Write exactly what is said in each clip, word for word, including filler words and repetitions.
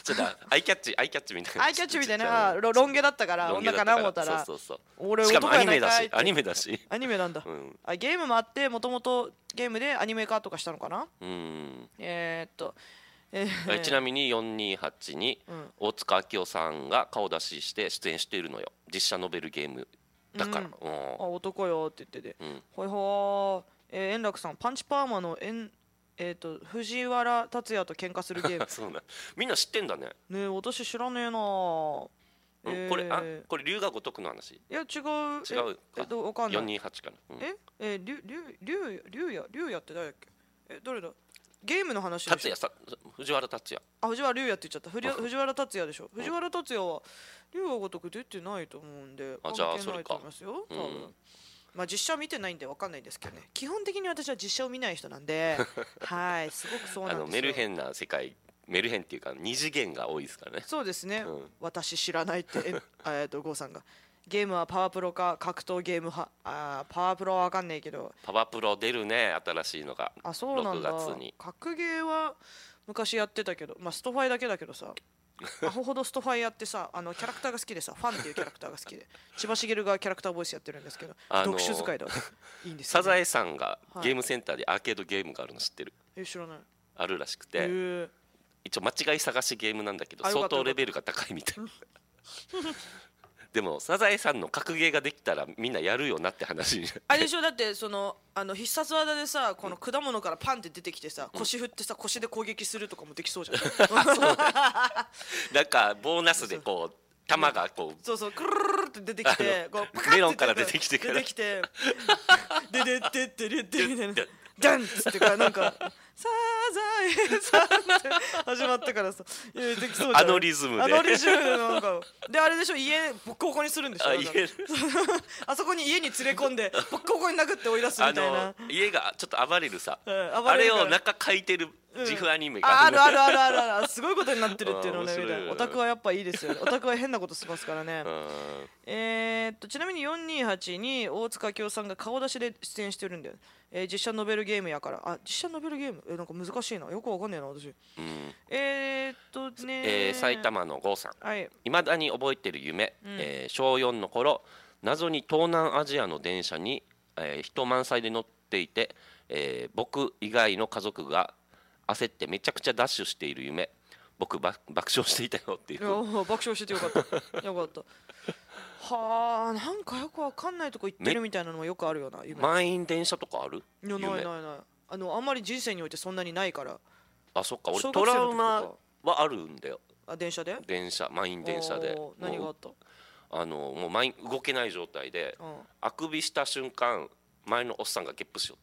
ちょっとアイキャッチアイキャッチみたいなアイキャッチみたいなロロン毛だったから女かな思ったら、 そうそうそう俺しかも男やないアニメだかいってしアニメだしアニメなんだ、 うん、 あゲームもあってもともとゲームでアニメ化とかしたのかな。 うんえー、っと、えー、 ちなみによんにーはちに大塚明夫さんが顔出しして出演しているのよ、実写ノベルゲームだから、 うん、あ男よって言ってて、うん、ほいほー、えー、円楽さんパンチパーマの円えー、と藤原竜也と喧嘩するゲームそうなみんな知ってんだね。 ねえ私知らねえな、えー、これあこれ龍が如くの話。いや違う違うえっわかんない。 よんにーはちかな、うん、 ええ龍龍龍龍也龍也って誰だっけ。えどれだゲームの話でしょ。 達也さ藤原竜也。 あ藤原龍也って言っちゃった。藤藤原竜也でしょ。藤原竜也は龍が如く出てないと思うんで関係ないと思いますよ多分、うんまあ実写見てないんで分かんないですけどね。基本的に私は実写を見ない人なんではいすごくそうなんですよ。 あのメルヘンな世界メルヘンっていうか二次元が多いですからね。 そうですね、うん、私知らないってえっと郷さんがゲームはパワプロか格闘ゲーム派。あパワプロは分かんないけどパワプロ出るね新しいのが。 あそうなんだ。ろくがつに格ゲーは昔やってたけどまあストファイだけだけどさアホほどストファイやってさあのキャラクターが好きでさファンっていうキャラクターが好きで千葉茂がキャラクターボイスやってるんですけど、あのー、読書使いだいいんですよ、ね、 サザエさんがゲームセンターでアーケードゲームがあるの知ってる？ え知らない。 あるらしくて一応間違い探しゲームなんだけど相当レベルが高いみたいでもサザエさんの格ゲーができたらみんなやるよなって話にあれでしょ。だってそのあの必殺技でさこの果物からパンって出てきてさ、うん、腰振ってさ腰で攻撃するとかもできそうじゃないなんかボーナスでこう弾がこうそうそうクルルルって出てきてこうメロンから出てきてから出てきてででででででみたいなダンっつってからなんかサザエさんって始まったからさいやできそうじゃない。 あのリズムであのリズムでなんかであれでしょ家ボッコボコにするんでしょ。 あ, あそこに家に連れ込んでボッコボコに殴って追い出すみたいな。 家がちょっと暴れるさ、 うん、 あれを中書いてる自負アニメが、 うん、あるあるあるあるあるすごいことになってるっていうのをねオタクはやっぱいいですよね。オタクは変なことしますからねえーっとちなみによんにーはちに大塚明夫さんが顔出しで出演してるんだよ、えー、実写ノベルゲームやから。あ実写ノベルゲームえー、なんか難しいなよくわかんないな私、うん、えーっとねー、 えー、埼玉の郷さん、 はい、 未だに覚えてる夢、うんえー、しょうよんの頃謎に東南アジアの電車に、えー、人満載で乗っていて、えー、僕以外の家族が焦ってめちゃくちゃダッシュしている夢僕爆笑していたよっていう。 爆笑しててよかったよかったはあなんかよくわかんないとこ行ってるみたいなのもよくあるよな夢。 満員電車とかある？ いやないないないあのあんまり人生においてそんなにないから。 あそっか俺トラウマはあるんだよ。 あ電車で電車満員電車で何があった？ あのもう満員動けない状態で、うん、あくびした瞬間前のおっさんがゲップしよ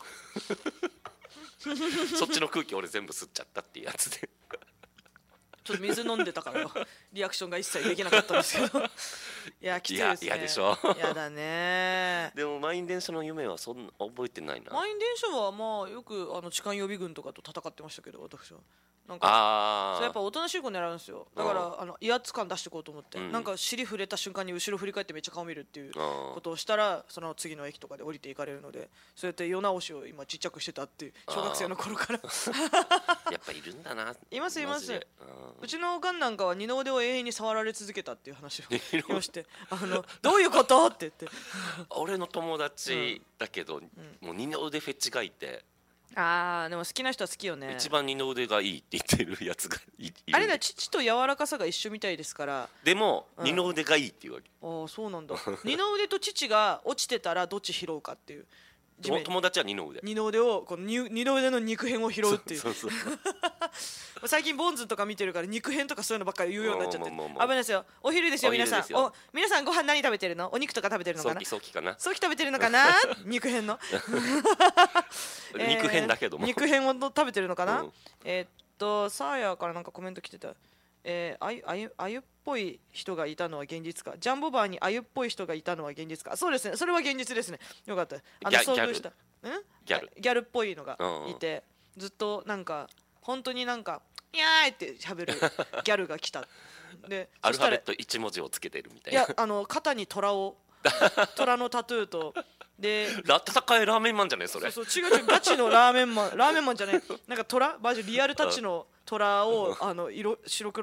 ったそっちの空気俺全部吸っちゃったっていうやつでちょっと水飲んでたからリアクションが一切できなかったんですけどいやきついですね。 嫌でしょやだねでも満員電車の夢はそんな覚えてないな。 満員電車はまあよくあの痴漢予備軍とかと戦ってましたけど私はなんかあそれやっぱおとなしい子狙うんですよ。だからあの威圧感出していこうと思って、うん、なんか尻触れた瞬間に後ろ振り返ってめっちゃ顔見るっていうことをしたらその次の駅とかで降りていかれるのでそうやって世直しを今ちっちゃくしてたっていう小学生の頃からやっぱいるんだな。 いますいます。うちのおかんなんかは二の腕を永遠に触られ続けたっていう話をしてあのどういうことって言って俺の友達だけど、うん、もう二の腕フェチがいてあーでも好きな人は好きよね。 一番二の腕がいいって言ってるやつが い, いるあれだ父と柔らかさが一緒みたいですからでも、うん、二の腕がいいっていうわけ。 ああそうなんだ二の腕と父が落ちてたらどっち拾うかっていう友達は二の腕二の腕をこの 二, 二の腕の肉片を拾うっていうそうそうそう最近ボンズとか見てるから肉片とかそういうのばっかり言うようになっちゃって危ないですよ。お昼ですよ皆さんお皆さんご飯何食べてるの？お肉とか食べてるのかな？ 早期かな早期食べてるのかな肉片の肉片だけども、 えー、肉片を食べてるのかな、うん、えー、っとサーヤからなんかコメント来てたえー、あゆあゆあゆっぽい人がいたのは現実か。ジャンボバーにあゆっぽい人がいたのは現実か。そうですねそれは現実ですね。よかった。あの遭遇したギャルギャルっぽいのがいて、うん、ずっとなんか本当になんかいやーって喋るギャルが来たでアルファベットいち文字をつけてるみたいな。いやあの肩に虎を虎のタトゥーとでラ戦いラーメンマンじゃねそれ。 そうそう違う違うガチのラーメンマンラーメンマンじゃないなんか虎マジリアルタッチの虎をあの色白黒